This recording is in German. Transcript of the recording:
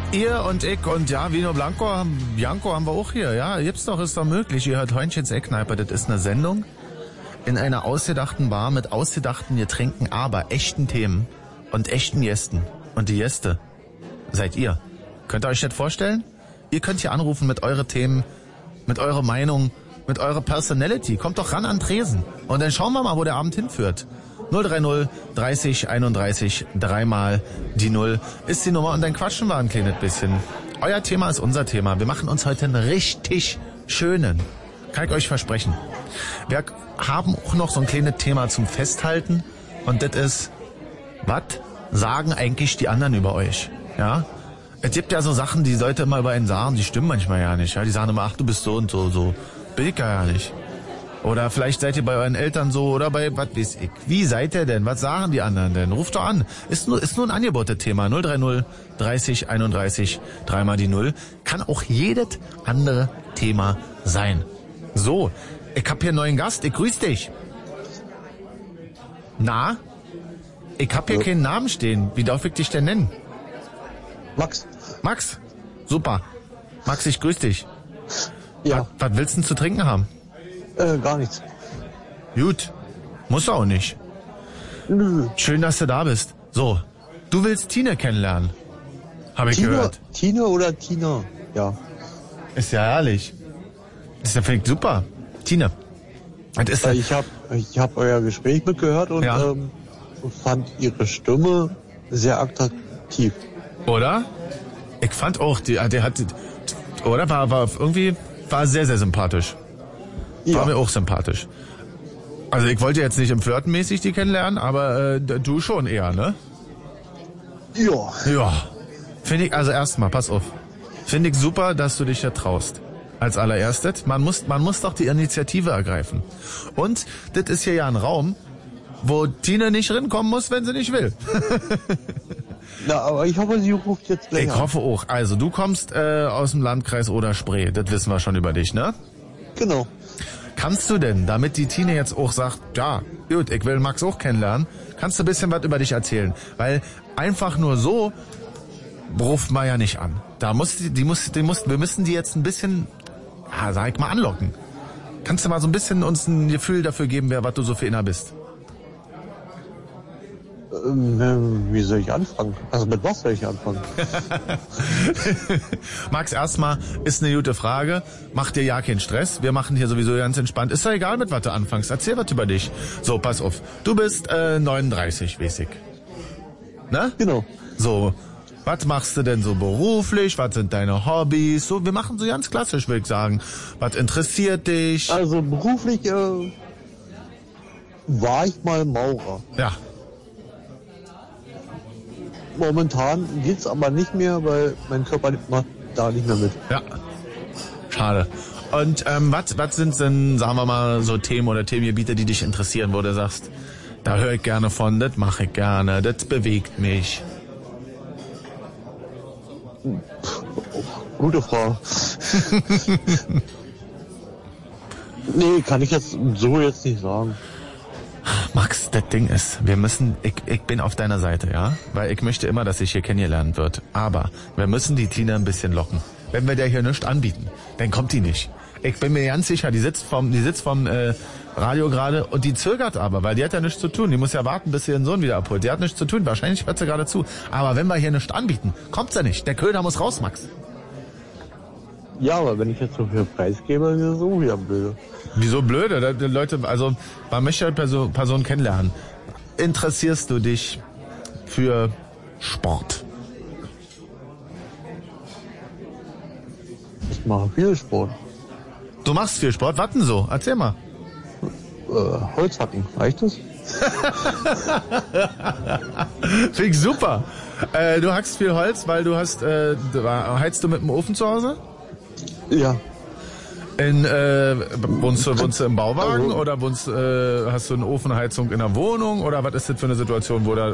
Ihr und ich und ja, Vino Bianco haben wir auch hier. Ja, ist doch möglich. Ihr hört Heuntchens Eckkneipe. Das ist eine Sendung in einer ausgedachten Bar mit ausgedachten Getränken, aber echten Themen und echten Gästen. Und die Gäste seid ihr. Könnt ihr euch das vorstellen? Ihr könnt hier anrufen mit euren Themen, mit eurer Meinung, mit eurer Personality. Kommt doch ran an den Tresen. Und dann schauen wir mal, wo der Abend hinführt. 030 30 31 dreimal die 0 ist die Nummer und dann quatschen wir ein kleines bisschen. Euer Thema ist unser Thema. Wir machen uns heute einen richtig schönen. Kann ich euch versprechen. Wir haben auch noch so ein kleines Thema zum Festhalten und das ist, was sagen eigentlich die anderen über euch? Ja? Es gibt ja so Sachen, die Leute immer über einen sagen, die stimmen manchmal ja nicht. Ja? Die sagen immer, ach, du bist so und so, so. Bin ich ja nicht. Oder vielleicht seid ihr bei euren Eltern so oder bei, was weiß ich. Wie seid ihr denn? Was sagen die anderen denn? Ruft doch an. Ist nur ein Angebot, das Thema. 030 30 31 dreimal die 0. Kann auch jedes andere Thema sein. So, ich hab hier einen neuen Gast. Ich grüß dich. Na? Ich hab hier keinen Namen stehen. Wie darf ich dich denn nennen? Max. Max? Super. Max, ich grüß dich. Ja. Was willst du denn zu trinken haben? Gar nichts. Gut. Muss auch nicht. Nö. Schön, dass du da bist. So, du willst Tine kennenlernen. Habe ich gehört. Tine oder Tina? Ja. Ist ja herrlich. Ist ja vielleicht super. Tine. Das ist Ich hab euer Gespräch mitgehört und ja. Fand ihre Stimme sehr attraktiv. Oder? Ich fand auch, der hat, oder? War sehr, sehr sympathisch. War mir auch sympathisch. Also ich wollte jetzt nicht im Flirtenmäßig die kennenlernen, aber du schon eher, ne? Ja. Ja. Finde ich, also erstmal, pass auf. Finde ich super, dass du dich da traust. Als allererstes. Man muss doch die Initiative ergreifen. Und das ist hier ja ein Raum, wo Tine nicht rinkommen muss, wenn sie nicht will. Na, aber ich hoffe, sie ruft jetzt gleich Ich hoffe auch. Also, du kommst aus dem Landkreis Oder-Spree. Das wissen wir schon über dich, ne? Genau. Kannst du denn, damit die Tine jetzt auch sagt, ja, gut, ich will Max auch kennenlernen, kannst du ein bisschen was über dich erzählen? Weil einfach nur so ruft man ja nicht an. Wir müssen die jetzt ein bisschen, sag ich mal, anlocken. Kannst du mal so ein bisschen uns ein Gefühl dafür geben, was du so für einer bist? Wie soll ich anfangen? Also mit was soll ich anfangen? Max, erstmal ist eine gute Frage. Mach dir ja keinen Stress. Wir machen hier sowieso ganz entspannt. Ist ja egal, mit was du anfängst. Erzähl was über dich. So, pass auf. Du bist 39, weiß ich. Ne? Genau. So, was machst du denn so beruflich? Was sind deine Hobbys? So, wir machen so ganz klassisch, würde ich sagen. Was interessiert dich? Also beruflich war ich mal Maurer. Ja. Momentan geht's aber nicht mehr, weil mein Körper macht da nicht mehr mit. Ja. Schade. Und was sind denn, sagen wir mal, so Themen oder Themengebiete, die dich interessieren, wo du sagst, da höre ich gerne von, das mache ich gerne, das bewegt mich? Gute Frage. Nee, kann ich jetzt nicht sagen. Max, das Ding ist, ich bin auf deiner Seite, ja? Weil ich möchte immer, dass sich hier kennengelernt wird. Aber wir müssen die Tina ein bisschen locken. Wenn wir der hier nichts anbieten, dann kommt die nicht. Ich bin mir ganz sicher, die sitzt vom Radio gerade und die zögert aber, weil die hat ja nichts zu tun. Die muss ja warten, bis sie ihren Sohn wieder abholt. Die hat nichts zu tun, wahrscheinlich hört sie gerade zu. Aber wenn wir hier nichts anbieten, kommt sie nicht. Der Köder muss raus, Max. Ja, aber wenn ich jetzt so viel Preis gebe, dann ist es auch wieder blöde. Wieso blöde? Die Leute, also man möchte halt Personen kennenlernen. Interessierst du dich für Sport? Ich mache viel Sport. Du machst viel Sport? Was denn so? Erzähl mal. Holzhacken, reicht das? Finde ich super. Du hackst viel Holz, weil du hast, heizt du mit dem Ofen zu Hause? Ja. Wohnst du im Bauwagen oder hast du eine Ofenheizung in der Wohnung oder was ist das für eine Situation, wo da